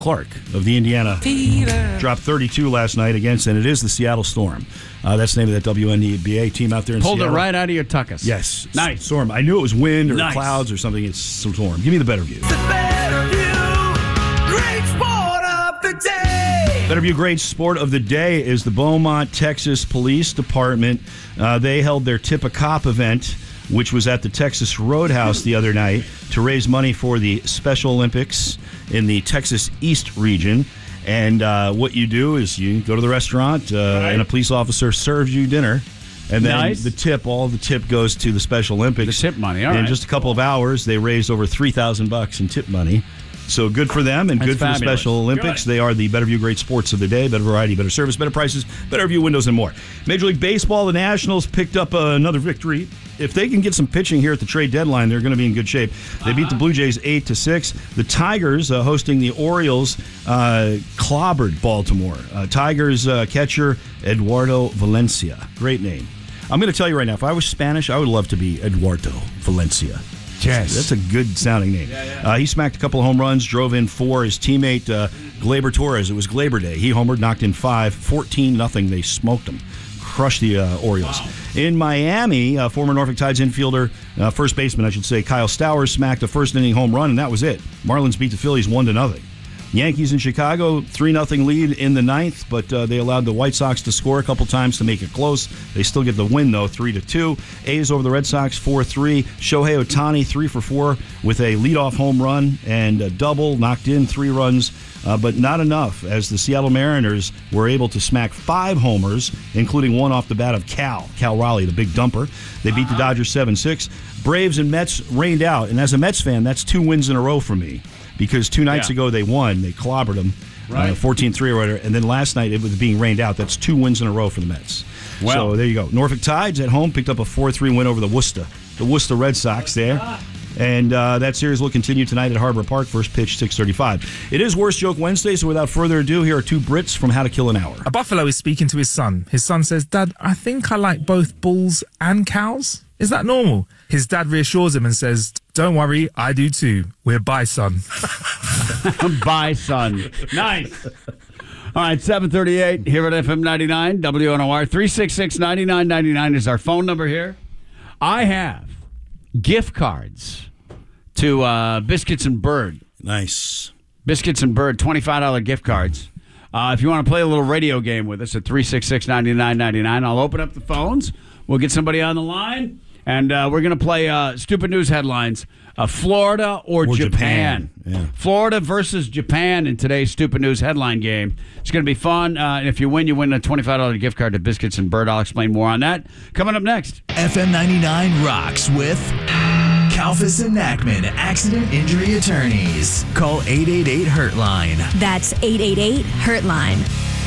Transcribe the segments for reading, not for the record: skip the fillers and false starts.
Clark of the Indiana dropped 32 last night against, and it is the Seattle Storm. That's the name of that WNBA team out there in Seattle. Pulled it right out of your tuckus. Yes. Nice. Storm. I knew it was wind or clouds or something. It's Storm. Give me the Better View. The Better View, great sport of the day. Better View Great Sport of the Day is the Beaumont, Texas Police Department. They held their Tip a Cop event, which was at the Texas Roadhouse the other night, to raise money for the Special Olympics in the Texas East region. And what you do is you go to the restaurant, and a police officer serves you dinner. And then all the tip goes to the Special Olympics. The tip money, all right. In just a couple of hours, they raised over $3,000 in tip money. So good for them and good for the Special Olympics. They are the Better View Great Sports of the Day. Better variety, better service, better prices, better view windows, and more. Major League Baseball, the Nationals picked up another victory. If they can get some pitching here at the trade deadline, they're going to be in good shape. They beat the Blue Jays 8-6. The Tigers, hosting the Orioles, clobbered Baltimore. Tigers catcher Eduardo Valencia. Great name. I'm going to tell you right now, if I was Spanish, I would love to be Eduardo Valencia. Yes. That's a good sounding name. Yeah. He smacked a couple of home runs, drove in 4. His teammate, Gleyber Torres, it was Gleyber Day. He homered, knocked in 5. 14-0. They smoked him. Crushed the Orioles. Wow. In Miami, former Norfolk Tides infielder, first baseman, I should say, Kyle Stowers smacked a first-inning home run, and that was it. Marlins beat the Phillies 1-0. Yankees in Chicago, 3-0 lead in the ninth, but they allowed the White Sox to score a couple times to make it close. They still get the win, though, 3-2. A's over the Red Sox, 4-3. Shohei Ohtani, 3 for 4 with a leadoff home run and a double, knocked in 3 runs, but not enough, as the Seattle Mariners were able to smack 5 homers, including one off the bat of Cal Raleigh, the big dumper. They beat the Dodgers 7-6. Braves and Mets rained out, and as a Mets fan, that's 2 wins in a row for me. Because 2 nights ago they won. They clobbered them 14-3 or whatever. And then last night it was being rained out. That's 2 wins in a row for the Mets. Well, so there you go. Norfolk Tides at home picked up a 4-3 win over the Worcester Red Sox there. And that series will continue tonight at Harbor Park. First pitch, 6:35. It is Worst Joke Wednesday, so without further ado, here are 2 Brits from How to Kill an Hour. A buffalo is speaking to his son. His son says, "Dad, I think I like both bulls and cows. Is that normal?" His dad reassures him and says, "Don't worry, I do too. We're bison." Bison. Nice. All right, 7:38 here at FM 99, WNOR. 366-9999 is our phone number here. I have gift cards to Biscuits and Bird. Nice. Biscuits and Bird, $25 gift cards. If you want to play a little radio game with us at 366-9999, I'll open up the phones. We'll get somebody on the line. And we're going to play Stupid News Headlines, Florida or Japan. Yeah. Florida versus Japan in today's Stupid News Headline game. It's going to be fun. And if you win a $25 gift card to Biscuits and Bird. I'll explain more on that. Coming up next. FM 99 rocks with Kalfas and Nachman Accident Injury Attorneys. Call 888-HURT-LINE. That's 888-HURT-LINE.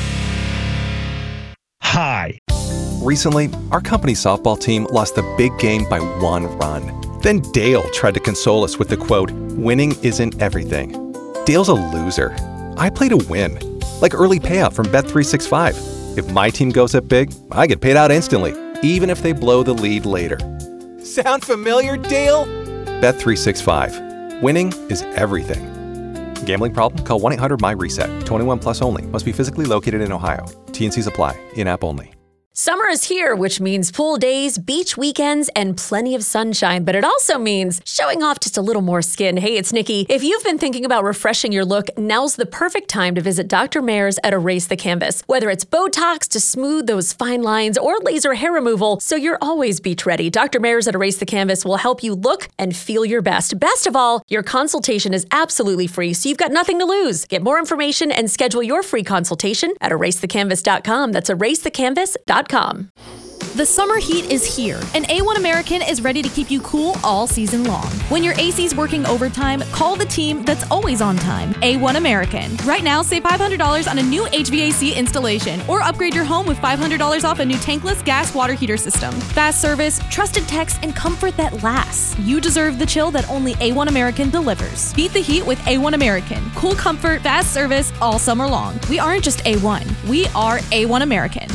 Hi. Recently, our company softball team lost the big game by 1 run. Then Dale tried to console us with the quote, "Winning isn't everything." Dale's a loser. I play to win. Like early payout from Bet365. If my team goes up big, I get paid out instantly, even if they blow the lead later. Sound familiar, Dale? Bet365. Winning is everything. Gambling problem? Call 1-800-MY-RESET. 21 plus only. Must be physically located in Ohio. T&Cs apply. In-app only. Summer is here, which means pool days, beach weekends, and plenty of sunshine. But it also means showing off just a little more skin. Hey, it's Nikki. If you've been thinking about refreshing your look, now's the perfect time to visit Dr. Mayer's at Erase the Canvas. Whether it's Botox to smooth those fine lines or laser hair removal, so you're always beach ready, Dr. Mayer's at Erase the Canvas will help you look and feel your best. Best of all, your consultation is absolutely free, so you've got nothing to lose. Get more information and schedule your free consultation at erasethecanvas.com. That's erasethecanvas.com. The summer heat is here, and A1 American is ready to keep you cool all season long. When your AC's working overtime, call the team that's always on time, A1 American. Right now, save $500 on a new HVAC installation, or upgrade your home with $500 off a new tankless gas water heater system. Fast service, trusted techs, and comfort that lasts. You deserve the chill that only A1 American delivers. Beat the heat with A1 American. Cool comfort, fast service, all summer long. We aren't just A1, we are A1 American.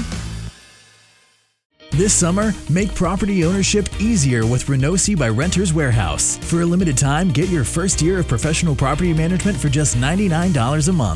This summer, make property ownership easier with Renosi by Renters Warehouse. For a limited time, get your first year of professional property management for just $99 a month.